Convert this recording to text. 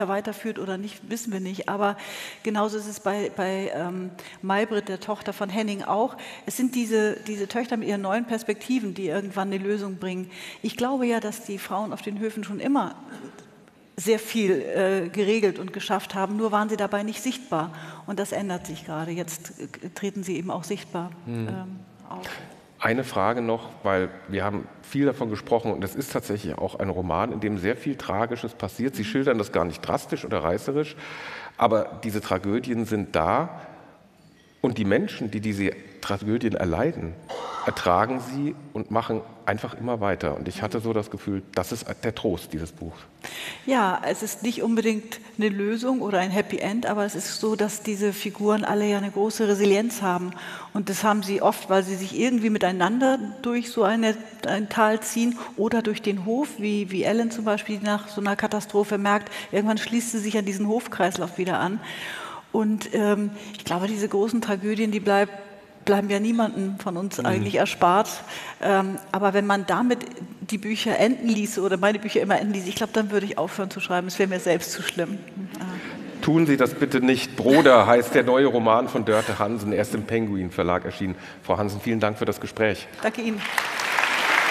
weiterführt oder nicht, wissen wir nicht. Aber genauso ist es bei Maybrit, der Tochter von Henning, auch. Es sind diese Töchter mit ihren neuen Perspektiven, die irgendwann eine Lösung bringen. Ich glaube ja, dass die Frauen auf den Höfen schon immer sehr viel geregelt und geschafft haben, nur waren sie dabei nicht sichtbar. Und das ändert sich gerade. Jetzt treten sie eben auch sichtbar auf. Eine Frage noch, weil wir haben viel davon gesprochen und es ist tatsächlich auch ein Roman, in dem sehr viel Tragisches passiert. Sie schildern das gar nicht drastisch oder reißerisch, aber diese Tragödien sind da und die Menschen, die diese Tragödien erleiden, ertragen sie und machen einfach immer weiter. Und ich hatte so das Gefühl, das ist der Trost dieses Buchs. Ja, es ist nicht unbedingt eine Lösung oder ein Happy End, aber es ist so, dass diese Figuren alle ja eine große Resilienz haben. Und das haben sie oft, weil sie sich irgendwie miteinander durch so ein Tal ziehen oder durch den Hof, wie Ellen zum Beispiel nach so einer Katastrophe merkt, irgendwann schließt sie sich an diesen Hofkreislauf wieder an. Und ich glaube, diese großen Tragödien, die bleiben ja niemandem von uns eigentlich erspart. Aber wenn man damit die Bücher enden ließe oder meine Bücher immer enden ließe, ich glaube, dann würde ich aufhören zu schreiben. Es wäre mir selbst zu schlimm. Tun Sie das bitte nicht. Broder heißt der neue Roman von Dörte Hansen, erst im Penguin Verlag erschienen. Frau Hansen, vielen Dank für das Gespräch. Danke Ihnen.